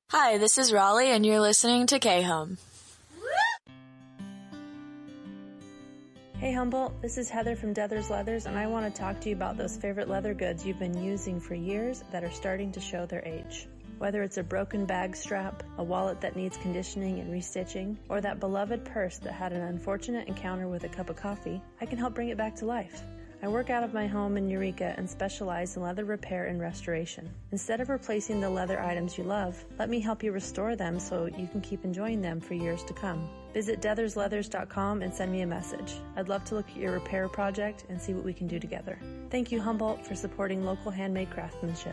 Hi, this is Raleigh, and you're listening to K-Home. Hey Humboldt, this is Heather from Deathers Leathers, and I want to talk to you about those favorite leather goods you've been using for years that are starting to show their age. Whether it's a broken bag strap, a wallet that needs conditioning and restitching, or that beloved purse that had an unfortunate encounter with a cup of coffee, I can help bring it back to life. I work out of my home in Eureka and specialize in leather repair and restoration. Instead of replacing the leather items you love, let me help you restore them so you can keep enjoying them for years to come. Visit deathersleathers.com and send me a message. I'd love to look at your repair project and see what we can do together. Thank you, Humboldt, for supporting local handmade craftsmanship.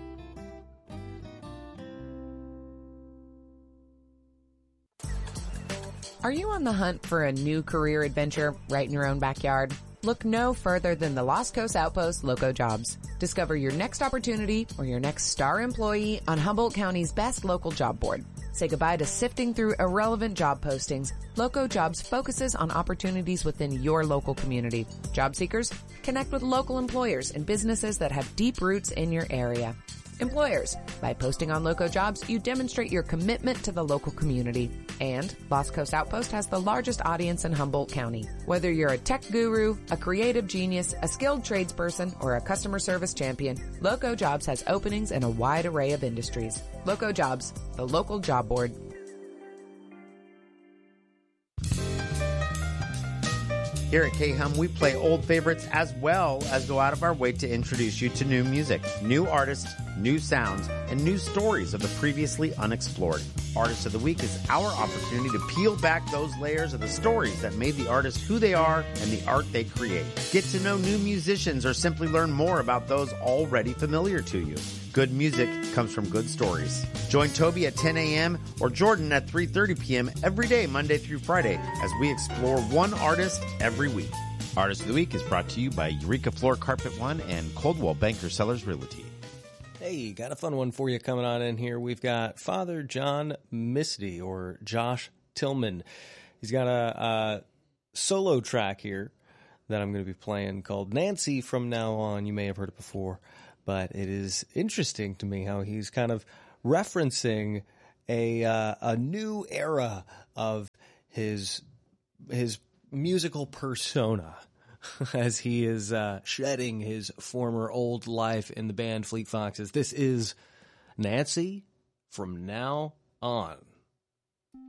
Are you on the hunt for a new career adventure right in your own backyard? Look no further than the Lost Coast Outpost Loco Jobs. Discover your next opportunity or your next star employee on Humboldt County's best local job board. Say goodbye to sifting through irrelevant job postings. Loco Jobs focuses on opportunities within your local community. Job seekers, connect with local employers and businesses that have deep roots in your area. Employers, by posting on Loco Jobs, you demonstrate your commitment to the local community. And Lost Coast Outpost has the largest audience in Humboldt County. Whether you're a tech guru, a creative genius, a skilled tradesperson, or a customer service champion, Loco Jobs has openings in a wide array of industries. Loco Jobs, the local job board. Here at K-Hum, we play old favorites as well as go out of our way to introduce you to new music, new artists, new sounds, and new stories of the previously unexplored. Artist of the Week is our opportunity to peel back those layers of the stories that made the artist who they are and the art they create. Get to know new musicians or simply learn more about those already familiar to you. Good music comes from good stories. Join Toby at 10 a.m. or Jordan at 3:30 p.m. every day, Monday through Friday, as we explore one artist every week. Artist of the Week is brought to you by Eureka Floor Carpet One and Coldwell Banker Sellers Realty. Hey, got a fun one for you coming on in here. We've got Father John Misty, or Josh Tillman. He's got a solo track here that I'm going to be playing called Nancy From Now On. You may have heard it before, but it is interesting to me how he's kind of referencing a new era of his musical persona as he is shedding his former old life in the band Fleet Foxes. This is Nancy From Now On.